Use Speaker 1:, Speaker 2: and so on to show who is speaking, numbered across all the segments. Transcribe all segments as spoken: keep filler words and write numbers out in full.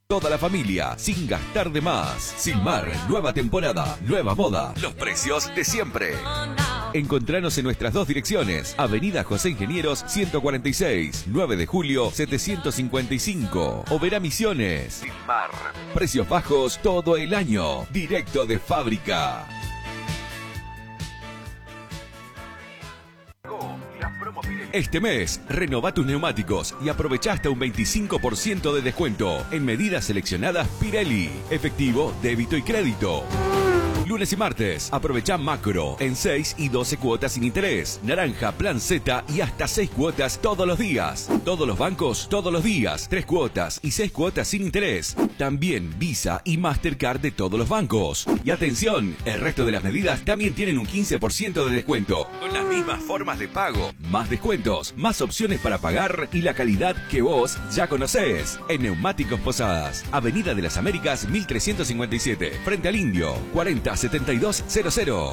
Speaker 1: Toda la familia, sin gastar de más. Silmar, nueva temporada, nueva moda, los precios de siempre. Encontranos en nuestras dos direcciones. Avenida José Ingenieros ciento cuarenta y seis, nueve de julio setecientos cincuenta y cinco. O Verá Misiones. Silmar. Precios bajos todo el año. Directo de fábrica. Este mes, renová tus neumáticos y aprovechá hasta un veinticinco por ciento de descuento en medidas seleccionadas Pirelli. Efectivo, débito y crédito. Lunes y martes, aprovechá Macro en seis y doce cuotas sin interés. Naranja, Plan Z y hasta seis cuotas todos los días. Todos los bancos, todos los días. tres cuotas y seis cuotas sin interés. También Visa y Mastercard de todos los bancos. Y atención, el resto de las medidas también tienen un quince por ciento de descuento. Con las mismas formas de pago, más descuentos, más opciones para pagar y la calidad que vos ya conocés. En Neumáticos Posadas, Avenida de las Américas mil trescientos cincuenta y siete, frente al Indio, cuarenta setenta y dos cero cero.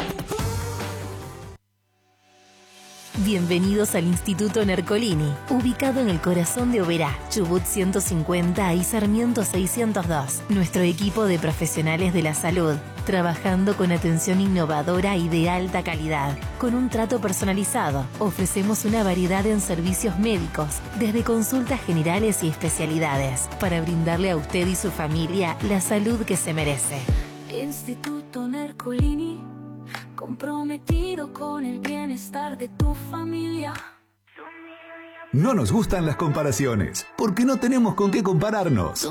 Speaker 2: Bienvenidos al Instituto Nercolini, ubicado en el corazón de Oberá, Chubut ciento cincuenta y Sarmiento seiscientos dos. Nuestro equipo de profesionales de la salud, trabajando con atención innovadora y de alta calidad. Con un trato personalizado, ofrecemos una variedad en servicios médicos, desde consultas generales y especialidades, para brindarle a usted y su familia la salud que se merece.
Speaker 3: Instituto Nercolini, comprometido con el bienestar de tu familia.
Speaker 4: No nos gustan las comparaciones, porque no tenemos con qué compararnos.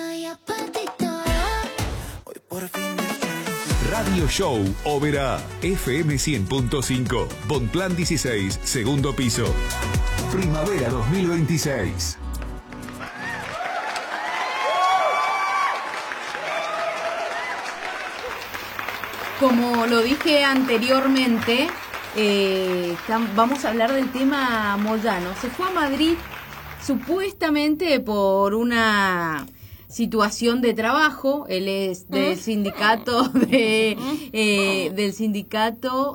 Speaker 4: Radio Show Oberá, F M cien punto cinco, Bonplan dieciséis, segundo piso. Primavera dos mil veintiséis.
Speaker 5: Como lo dije anteriormente, eh, vamos a hablar del tema Moyano. Se fue a Madrid supuestamente por una situación de trabajo. Él es del sindicato de eh, del sindicato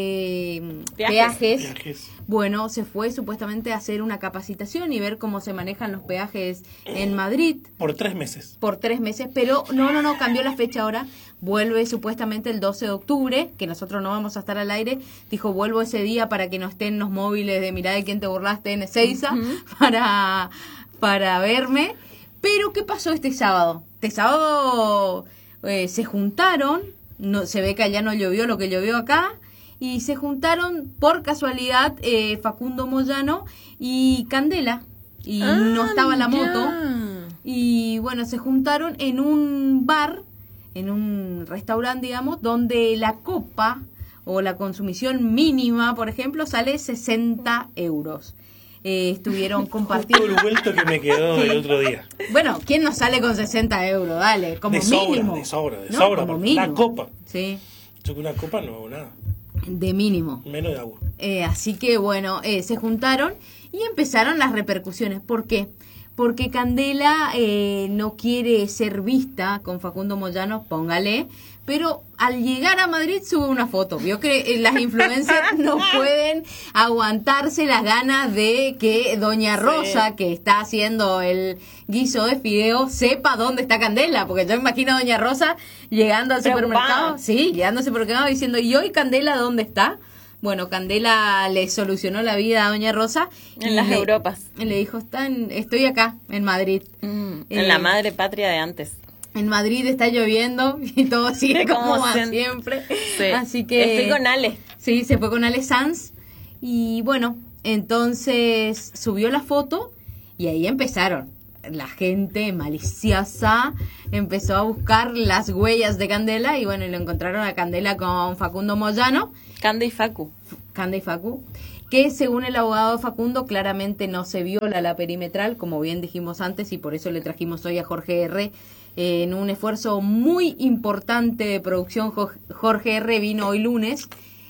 Speaker 5: de peajes. peajes. Bueno, se fue supuestamente a hacer una capacitación y ver cómo se manejan los peajes en Madrid.
Speaker 6: Por tres meses.
Speaker 5: Por tres meses, pero no, no, no, cambió la fecha ahora. Vuelve supuestamente el doce de octubre, que nosotros no vamos a estar al aire. Dijo, vuelvo ese día para que no estén los móviles de mirá de quién te burlaste en Ezeiza, uh-huh. para, para verme. Pero, ¿qué pasó este sábado? Este sábado eh, se juntaron, no, se ve que allá no llovió lo que llovió acá, y se juntaron por casualidad eh, Facundo Moyano y Candela, y ah, no estaba la moto, ya. Y bueno, se juntaron en un bar, en un restaurante, digamos, donde la copa o la consumición mínima, por ejemplo, sale sesenta euros. Eh, estuvieron compartiendo.
Speaker 6: Todo el vuelto que me quedó el otro día.
Speaker 5: Bueno, ¿quién no sale con sesenta euros? Dale, como
Speaker 6: de sobra,
Speaker 5: mínimo.
Speaker 6: De sobra, de
Speaker 5: no,
Speaker 6: sobra.
Speaker 5: Como mínimo.
Speaker 6: La copa.
Speaker 5: Sí.
Speaker 6: Yo con una copa no hago nada.
Speaker 5: De mínimo.
Speaker 6: Menos de agua.
Speaker 5: Eh, así que bueno, eh, se juntaron y empezaron las repercusiones. ¿Por qué? Porque Candela eh, no quiere ser vista con Facundo Moyano, póngale, pero al llegar a Madrid sube una foto. Vio que eh, las influencers no pueden aguantarse las ganas de que Doña Rosa, sí. que está haciendo el guiso de fideo, sepa dónde está Candela, porque yo imagino a Doña Rosa llegando al supermercado, sí, llegando al supermercado diciendo, ¿y hoy Candela dónde está? Bueno, Candela le solucionó la vida a Doña Rosa.
Speaker 7: En las
Speaker 5: le,
Speaker 7: Europas.
Speaker 5: Le dijo, está en, estoy acá, en Madrid.
Speaker 7: Mm, en eh, la madre patria de antes.
Speaker 5: En Madrid está lloviendo y todo sigue sí, como, como se... siempre. Sí. Así que...
Speaker 7: Estoy con Ale.
Speaker 5: Sí, se fue con Ale Sanz. Y bueno, entonces subió la foto y ahí empezaron. La gente maliciosa empezó a buscar las huellas de Candela y bueno, y lo encontraron a Candela con Facundo Moyano.
Speaker 7: Cande y Facu.
Speaker 5: Cande y Facu. Que según el abogado de Facundo claramente no se viola la perimetral, como bien dijimos antes, y por eso le trajimos hoy a Jorge R. Eh, en un esfuerzo muy importante de producción. Jorge R. vino hoy lunes.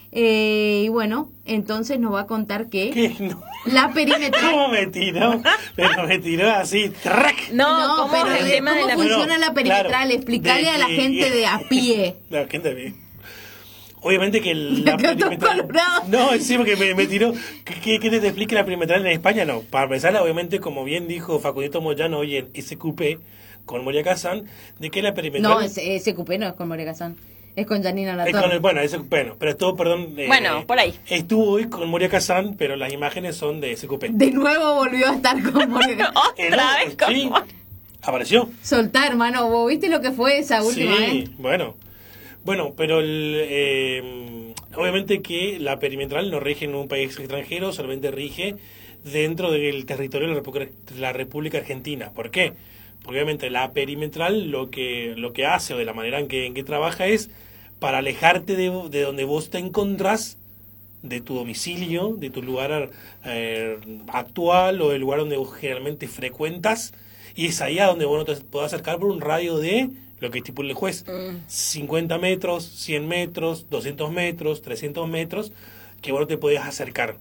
Speaker 5: Eh, y bueno, entonces nos va a contar que
Speaker 6: ¿Qué? No.
Speaker 5: la perimetral...
Speaker 6: ¿Cómo me tiró? Pero me tiró así. ¡Trac!
Speaker 5: No, no pero el tema ¿cómo de la... funciona la perimetral? Claro, Explicarle de, a la gente de a pie.
Speaker 6: La gente de a pie. Obviamente que el, la
Speaker 5: Quedó todo
Speaker 6: perimetral...
Speaker 5: colorado.
Speaker 6: No, sí, porque me, me tiró. ¿Qué, qué te explique la perimetral en España? No, para empezar, obviamente, como bien dijo Facundito Moyano hoy en S Q P con Moria Kazan, de que la perimetral...
Speaker 5: No, ese, ese cupé no es con Moria Kazan, es con Janina
Speaker 6: es
Speaker 5: Latorre.
Speaker 6: con el, bueno, ese, bueno, pero estuvo, perdón... eh,
Speaker 7: Bueno, por ahí.
Speaker 6: Estuvo hoy con Moria Kazan, pero las imágenes son de S Q P.
Speaker 5: De nuevo volvió a estar con Moria Kazan.
Speaker 6: Eh,
Speaker 7: Otra
Speaker 6: no,
Speaker 7: vez,
Speaker 6: sí,
Speaker 7: ¿cómo?
Speaker 6: apareció.
Speaker 5: Soltá, hermano, ¿vos viste lo que fue esa última
Speaker 6: Sí,
Speaker 5: vez?
Speaker 6: bueno. Bueno, pero el, eh, obviamente que la perimetral no rige en un país extranjero, solamente rige dentro del territorio de la República, de la República Argentina. ¿Por qué? Porque obviamente la perimetral lo que lo que hace o de la manera en que, en que trabaja es para alejarte de, de donde vos te encontrás, de tu domicilio, de tu lugar eh, actual o del lugar donde vos generalmente frecuentas, y es ahí a donde vos no te podés acercar por un radio de lo que estipula el juez,
Speaker 7: Mm.
Speaker 6: cincuenta metros, cien metros, doscientos metros, trescientos metros, que vos no te podías acercar.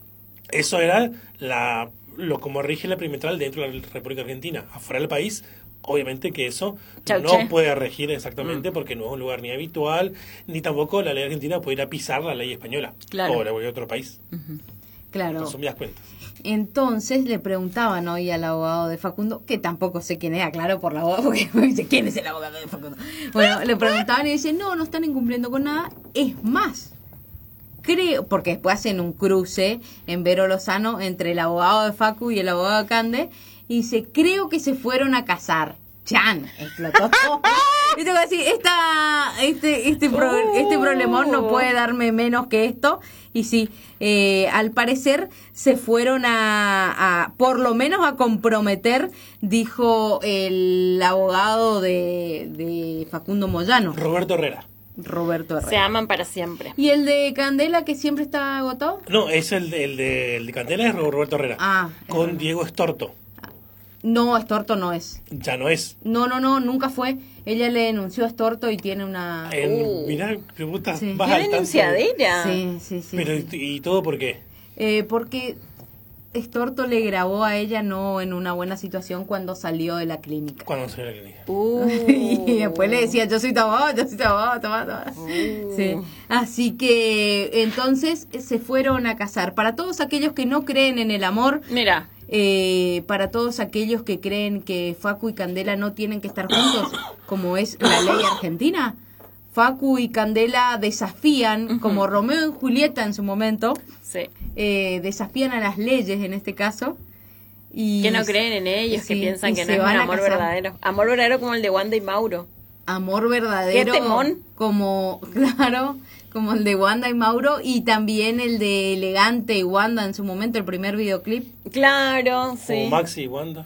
Speaker 6: Eso era la lo como rige la perimetral dentro de la República Argentina. Afuera del país, obviamente que eso
Speaker 7: Chau,
Speaker 6: no
Speaker 7: che.
Speaker 6: puede regir exactamente
Speaker 7: Mm.
Speaker 6: porque no es un lugar ni habitual, ni tampoco la ley argentina puede ir a pisar la ley española
Speaker 7: Claro.
Speaker 6: o la de cualquier otro país.
Speaker 5: Claro.
Speaker 6: Resumidas cuentas.
Speaker 5: Entonces le preguntaban hoy al abogado de Facundo, que tampoco sé quién era, claro, por la abogada, porque me dice, ¿quién es el abogado de Facundo? Bueno, le preguntaban y dice, no, no están incumpliendo con nada. Es más, creo, porque después hacen un cruce en Vero Lozano entre el abogado de Facu y el abogado de Cande, y dice, creo que se fueron a casar. Chan, explotó. Y tengo que decir, esta, este, este, pro-
Speaker 7: Uh.
Speaker 5: este problemón no puede darme menos que esto. Y sí, eh, al parecer se fueron a, a, por lo menos a comprometer, dijo el abogado de, de Facundo Moyano,
Speaker 6: Roberto Herrera.
Speaker 5: Roberto Herrera.
Speaker 7: Se aman para siempre.
Speaker 5: ¿Y el de Candela, que siempre está agotado?
Speaker 6: No, es el de, el de, el de Candela, es Roberto Herrera.
Speaker 5: Ah, es
Speaker 6: con
Speaker 5: verdad.
Speaker 6: Diego Estorto.
Speaker 5: No, Estorto no es.
Speaker 6: Ya no es.
Speaker 5: No, no, no, nunca fue. Ella le denunció a Estorto y tiene una...
Speaker 6: En,
Speaker 7: Uh.
Speaker 6: Mirá, qué puta,
Speaker 5: Sí.
Speaker 6: vas
Speaker 7: ¡Qué
Speaker 6: al tanto.
Speaker 7: denunciadera!
Speaker 5: Sí, sí, sí.
Speaker 6: Pero,
Speaker 5: sí.
Speaker 6: ¿y, y todo por qué?
Speaker 5: Eh, porque Estorto le grabó a ella no en una buena situación cuando salió de la clínica.
Speaker 6: Cuando se la clínica.
Speaker 7: Uh.
Speaker 5: Y después le decía, yo soy tu abogado, yo soy tu abogado, toma, toma. Sí. Así que entonces se fueron a casar. Para todos aquellos que no creen en el amor,
Speaker 7: Mira,
Speaker 5: eh, para todos aquellos que creen que Facu y Candela no tienen que estar juntos, como es la ley argentina, Facu y Candela desafían, como Romeo y Julieta en su momento,
Speaker 7: sí.
Speaker 5: eh, desafían a las leyes en este caso. Y
Speaker 7: Que no creen en ellos,
Speaker 5: sí,
Speaker 7: que piensan
Speaker 5: y
Speaker 7: que no
Speaker 5: se
Speaker 7: es un
Speaker 5: van a
Speaker 7: amor
Speaker 5: casar.
Speaker 7: verdadero. Amor verdadero como el de Wanda y Mauro.
Speaker 5: Amor verdadero,
Speaker 7: ¡Qué temón!
Speaker 5: como, claro, como el de Wanda y Mauro, y también el de Elegante y Wanda en su momento, el primer videoclip,
Speaker 7: Claro, sí.
Speaker 6: O Maxi y Wanda.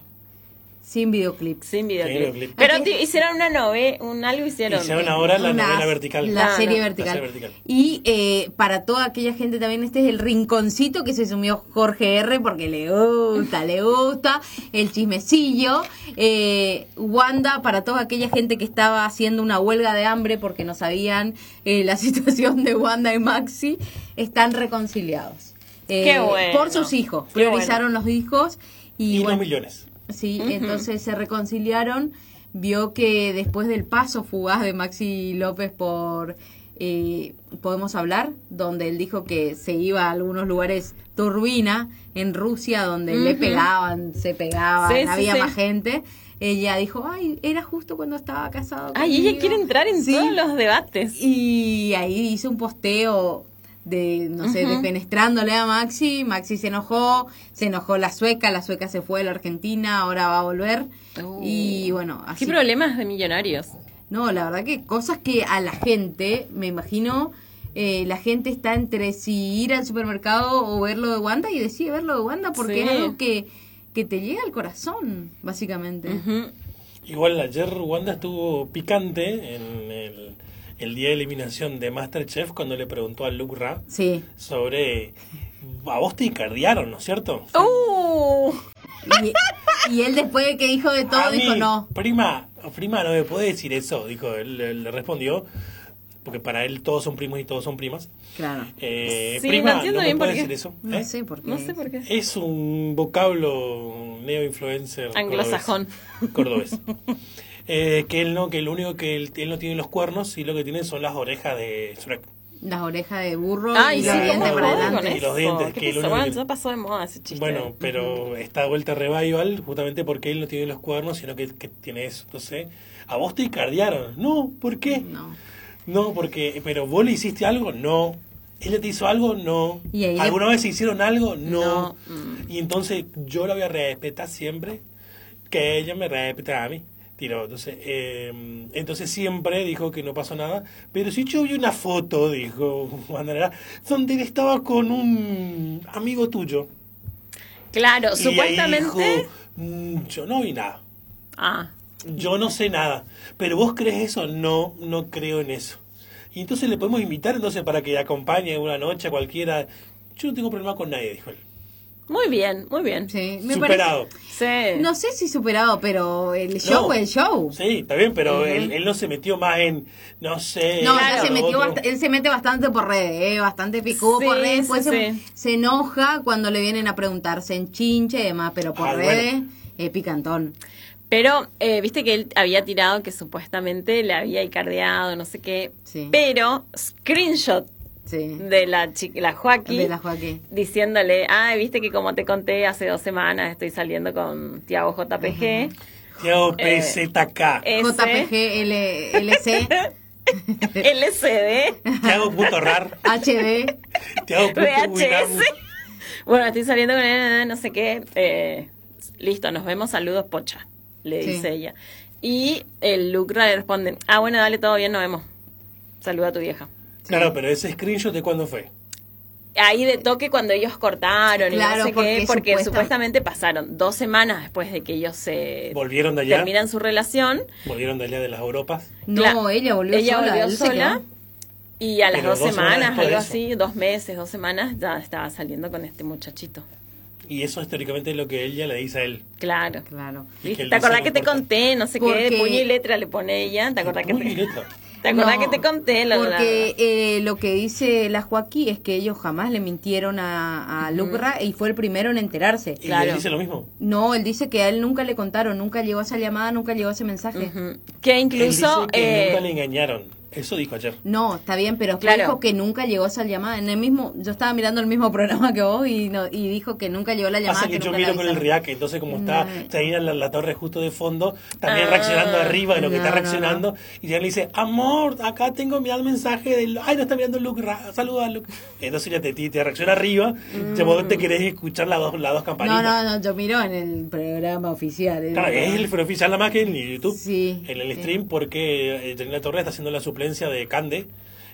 Speaker 5: sin videoclip.
Speaker 7: Sin videoclip.
Speaker 6: videoclip.
Speaker 7: Pero
Speaker 5: Aquí-
Speaker 7: ti- hicieron una novela, un algo hicieron.
Speaker 6: Hicieron ahora la
Speaker 5: Una-
Speaker 6: novela vertical.
Speaker 5: La
Speaker 7: No,
Speaker 5: serie
Speaker 7: no,
Speaker 5: vertical.
Speaker 6: la serie vertical.
Speaker 5: Y eh, para toda aquella gente también, este es el rinconcito que se sumió Jorge R. porque le gusta, le gusta el chismecillo. Eh, Wanda, para toda aquella gente que estaba haciendo una huelga de hambre porque no sabían eh, la situación de Wanda y Maxi, están reconciliados. Eh,
Speaker 7: Qué bueno.
Speaker 5: Por sus hijos.
Speaker 7: Qué
Speaker 5: Priorizaron los hijos. Y,
Speaker 6: Y
Speaker 5: bueno,
Speaker 6: los millones.
Speaker 5: Sí,
Speaker 7: Ujú.
Speaker 5: entonces se reconciliaron. Vio que después del paso fugaz de Maxi López por eh, Podemos Hablar, donde él dijo que se iba a algunos lugares turbina en Rusia, donde le
Speaker 7: Ujú.
Speaker 5: pegaban, se pegaban,
Speaker 7: Sí, sí,
Speaker 5: había
Speaker 7: sí.
Speaker 5: más gente. Ella dijo, ay, era justo cuando estaba casado
Speaker 7: Ay, ella
Speaker 5: conmigo".
Speaker 7: quiere entrar en
Speaker 5: Sí.
Speaker 7: todos los debates.
Speaker 5: Y ahí hizo un posteo de, no sé,
Speaker 7: Ujú.
Speaker 5: defenestrándole a Maxi. Maxi se enojó, se enojó la sueca, la sueca se fue a la Argentina, ahora va a volver.
Speaker 7: Oh.
Speaker 5: Y bueno, así.
Speaker 7: ¿Qué problemas de millonarios?
Speaker 5: No, la verdad que cosas que a la gente, me imagino, eh, la gente está entre si ir al supermercado o verlo de Wanda, y decide verlo de Wanda porque
Speaker 7: Sí.
Speaker 5: es algo que, que te llega al corazón, básicamente.
Speaker 7: Ujú.
Speaker 6: Igual ayer Wanda estuvo picante en el, el día de eliminación de MasterChef cuando le preguntó a Luke Ra
Speaker 5: Sí.
Speaker 6: sobre... A vos te icardiaron, ¿no es cierto?
Speaker 7: Uh,
Speaker 5: Y, y él después de que dijo de todo,
Speaker 6: A mí,
Speaker 5: dijo no.
Speaker 6: Prima, prima, no me puede decir eso, dijo él, él le respondió, porque para él todos son primos y todos son primas.
Speaker 5: Claro.
Speaker 6: Eh,
Speaker 7: Sí, no
Speaker 6: prima,
Speaker 7: entiendo
Speaker 6: no me
Speaker 7: bien por
Speaker 6: puede
Speaker 7: qué.
Speaker 6: decir eso.
Speaker 5: No
Speaker 6: ¿eh?
Speaker 5: sé por qué.
Speaker 7: no sé por qué.
Speaker 6: Es un vocablo neo-influencer
Speaker 7: Anglosajón.
Speaker 6: cordobés. cordobés. Eh, que él no, que lo único que él, él no tiene los cuernos y lo que tiene son las orejas de Shrek.
Speaker 5: Las orejas de burro
Speaker 7: Ay,
Speaker 5: y
Speaker 7: sí,
Speaker 5: los
Speaker 7: ¿cómo
Speaker 5: dientes para
Speaker 7: joden con
Speaker 5: adelante.
Speaker 6: Y los
Speaker 7: eso?
Speaker 6: dientes,
Speaker 7: ¿Qué
Speaker 6: que
Speaker 7: pasó?
Speaker 6: lo único
Speaker 7: Bueno,
Speaker 6: que-
Speaker 7: ya pasó de moda ese chiste.
Speaker 6: Bueno, pero está de vuelta Revival justamente porque él no tiene los cuernos, sino que, que tiene eso. Entonces, ¿a vos te cardearon? No, ¿por qué?
Speaker 5: No.
Speaker 6: No, porque, pero ¿vos le hiciste algo? No. ¿Ella te hizo algo? No.
Speaker 5: Y ahí le-
Speaker 6: ¿Alguna vez se hicieron algo? No.
Speaker 7: No. Mm.
Speaker 6: Y entonces yo la voy a respetar siempre, que ella me respeta a mí. Tiró. Entonces, eh, entonces siempre dijo que no pasó nada. Pero si yo vi una foto, dijo Wanderera, donde él estaba con un amigo tuyo.
Speaker 7: Claro,
Speaker 6: Y ahí
Speaker 7: supuestamente...
Speaker 6: dijo, "Mm, yo no vi nada.
Speaker 7: Ah,
Speaker 6: Yo no sé nada. Pero vos crees eso, no, no creo en eso. Y entonces le podemos invitar entonces para que acompañe una noche a cualquiera. Yo no tengo problema con nadie, dijo él.
Speaker 7: muy bien, muy bien.
Speaker 5: Sí, me
Speaker 6: Superado.
Speaker 7: Sí.
Speaker 5: parece- no sé si superado, pero el show
Speaker 6: No.
Speaker 5: es el show.
Speaker 6: Sí, está bien, pero
Speaker 5: Ujú.
Speaker 6: él, él no se metió más en, no sé.
Speaker 5: No,
Speaker 7: Claro,
Speaker 5: ya se metió
Speaker 6: otro.
Speaker 5: bast- él se mete bastante por redes, eh, bastante picudo
Speaker 7: Sí,
Speaker 5: por redes, después
Speaker 7: sí,
Speaker 5: se,
Speaker 7: sí.
Speaker 5: se enoja cuando le vienen a preguntar, se enchinche y demás, pero por
Speaker 6: Ah,
Speaker 5: redes,
Speaker 6: bueno.
Speaker 5: eh, picantón.
Speaker 7: Pero, eh, viste que él había tirado que supuestamente le había icardeado, no sé qué.
Speaker 5: Sí.
Speaker 7: Pero, screenshot
Speaker 5: Sí.
Speaker 7: de la chica, la Joaquín,
Speaker 5: De la Joaquín.
Speaker 7: diciéndole, ah, viste que como te conté hace dos semanas estoy saliendo con Tiago J P G.
Speaker 6: Tiago P Z K.
Speaker 7: Eh,
Speaker 5: J P G, L, LC,
Speaker 7: L S D,
Speaker 6: Tiago punto rar.
Speaker 5: H D.
Speaker 6: Tiago punto
Speaker 7: V H
Speaker 6: winam.
Speaker 7: S. Bueno, estoy saliendo con él, no sé qué. Eh, listo, nos vemos, saludos, pocha, le
Speaker 5: Sí.
Speaker 7: dice ella. Y el Lucra le responde, ah, bueno, dale, todo bien, nos vemos. Saluda a tu vieja.
Speaker 6: Claro, pero ese screenshot de cuándo fue.
Speaker 7: Ahí de toque cuando ellos cortaron y
Speaker 5: Claro,
Speaker 7: no sé
Speaker 5: porque
Speaker 7: qué, porque
Speaker 5: supuesta-
Speaker 7: supuestamente pasaron dos semanas después de que ellos se
Speaker 6: Volvieron de allá.
Speaker 7: terminan su relación.
Speaker 6: Volvieron de allá de las Europas.
Speaker 5: No,
Speaker 7: Claro,
Speaker 5: ella volvió
Speaker 7: ella
Speaker 5: sola.
Speaker 7: volvió
Speaker 5: él se
Speaker 7: sola.
Speaker 5: quedó.
Speaker 7: Y a las
Speaker 6: Pero
Speaker 7: dos,
Speaker 6: dos semanas
Speaker 7: semanas,
Speaker 6: después de
Speaker 7: algo
Speaker 6: eso.
Speaker 7: así, dos meses, dos semanas, ya estaba saliendo con este muchachito.
Speaker 6: Y eso históricamente es lo que ella le dice a él.
Speaker 7: Claro.
Speaker 5: Claro.
Speaker 6: Y que él
Speaker 7: ¿Te acordás
Speaker 6: dice
Speaker 7: que te
Speaker 6: no importa.
Speaker 7: conté? No sé
Speaker 5: Porque-
Speaker 7: qué, puño y letra le pone ella. ¿Te acordás que
Speaker 6: Puño y
Speaker 7: te,
Speaker 6: letra.
Speaker 7: ¿te acordás
Speaker 5: No,
Speaker 7: que te conté? Lo,
Speaker 5: Porque eh, lo que dice la Joaquín es que ellos jamás le mintieron a, a Lucra y fue el primero en enterarse.
Speaker 6: Y
Speaker 7: Claro.
Speaker 6: él dice lo mismo.
Speaker 5: No, él dice que a él nunca le contaron, nunca llegó esa llamada, nunca llegó ese mensaje.
Speaker 7: Ujú. Que
Speaker 6: Él
Speaker 7: incluso...
Speaker 6: dice que
Speaker 7: eh,
Speaker 6: nunca le engañaron. Eso dijo ayer.
Speaker 5: No, está bien, pero
Speaker 7: Claro.
Speaker 5: dijo que nunca llegó esa llamada. En el mismo, yo estaba mirando el mismo programa que vos y no, y dijo que nunca llegó la llamada.
Speaker 6: Pasa que yo
Speaker 5: nunca
Speaker 6: miro
Speaker 5: le
Speaker 6: con el
Speaker 5: avisaron.
Speaker 6: Riaque, entonces como está
Speaker 5: No.
Speaker 6: Taina en la, la torre justo de fondo, también
Speaker 7: Ah.
Speaker 6: reaccionando arriba de lo que
Speaker 5: No,
Speaker 6: está
Speaker 5: no,
Speaker 6: reaccionando, y ya le dice, amor, acá tengo mirado el mensaje del, ay, no está mirando Luke, Ra- saluda a Luke. Entonces ya te, te, te reacciona arriba, ya vos te querés escuchar las dos, las dos
Speaker 5: No,
Speaker 6: campanitas.
Speaker 5: no, no, yo miro en el programa oficial. en
Speaker 6: Claro,
Speaker 5: el-
Speaker 6: es el oficial nada más que en YouTube,
Speaker 5: Sí,
Speaker 6: en el
Speaker 5: sí.
Speaker 6: stream, porque eh, Janina Torres está haciendo la suplencia de Cande,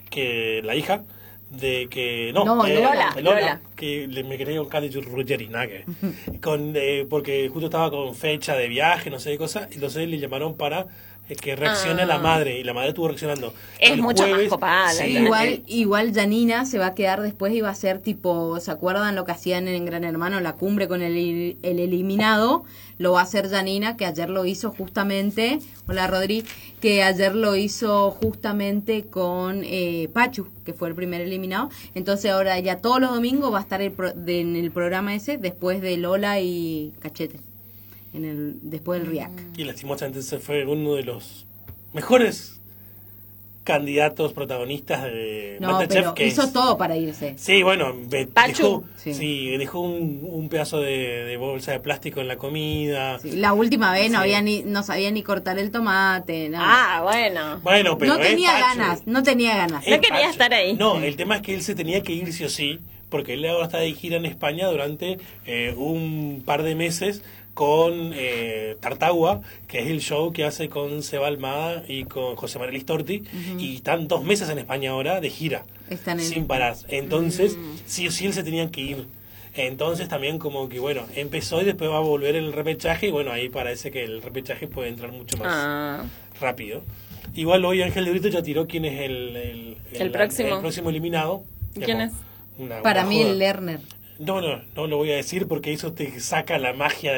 Speaker 6: que la hija de que no,
Speaker 5: No,
Speaker 6: eh,
Speaker 7: Lola,
Speaker 6: de
Speaker 7: Lola.
Speaker 6: que le, me quería con Cande Ruggeri, nada que con eh, porque justo estaba con fecha de viaje, no sé qué cosa, y entonces le llamaron para eh, que reaccione
Speaker 7: Ah.
Speaker 6: la madre, y la madre estuvo reaccionando.
Speaker 7: Es
Speaker 6: El
Speaker 7: mucho más
Speaker 6: jueves-
Speaker 7: copada,
Speaker 6: sí,
Speaker 7: la-
Speaker 5: Igual,
Speaker 6: eh,
Speaker 5: igual Janina se va a quedar después y va a ser tipo, ¿se acuerdan lo que hacían en Gran Hermano, la cumbre con el, el eliminado? Lo va a hacer Janina, que ayer lo hizo justamente, hola Rodri, que ayer lo hizo justamente con eh, Pachu, que fue el primer eliminado. Entonces ahora ya todos los domingos va a estar el pro- de- en el programa ese, después de Lola y Cachete, en el después del Riac.
Speaker 6: y lastimosamente ese fue uno de los mejores candidatos protagonistas de
Speaker 5: No,
Speaker 6: MasterChef,
Speaker 5: pero
Speaker 6: que
Speaker 5: hizo
Speaker 6: es-
Speaker 5: todo para irse.
Speaker 6: Sí, bueno, ve-
Speaker 7: Pachu.
Speaker 6: dejó,
Speaker 5: Sí.
Speaker 6: sí. dejó un, un pedazo de, de bolsa de plástico en la comida.
Speaker 5: Sí, la última vez no
Speaker 6: Sí.
Speaker 5: había ni, no sabía ni cortar el tomate, nada.
Speaker 7: Ah, bueno.
Speaker 6: Bueno, pero
Speaker 5: no
Speaker 6: es
Speaker 5: tenía
Speaker 6: Pachu.
Speaker 5: ganas, no tenía ganas.
Speaker 7: No
Speaker 6: Es
Speaker 7: quería
Speaker 6: Pachu.
Speaker 7: estar ahí.
Speaker 6: No, el tema es que él se tenía que ir sí o sí, porque él ahora está de gira en España durante eh, un par de meses con eh, Tartagua, que es el show que hace con Seba Almada y con José María Listorti, y están dos meses en España ahora de gira,
Speaker 5: Están en-
Speaker 6: sin parar. Entonces, sí o sí él se tenía que ir. Entonces también como que, bueno, empezó y después va a volver el repechaje, y bueno, ahí parece que el repechaje puede entrar mucho más
Speaker 7: Ah,
Speaker 6: rápido. Igual hoy Ángel de Brito ya tiró quién es el, el,
Speaker 7: El próximo.
Speaker 6: el próximo eliminado.
Speaker 7: ¿Quién
Speaker 6: Digamos,
Speaker 7: es?
Speaker 6: una-
Speaker 5: Para
Speaker 6: una
Speaker 5: mí
Speaker 6: joda.
Speaker 5: el Lerner.
Speaker 6: No, no, no lo voy a decir porque eso te saca la magia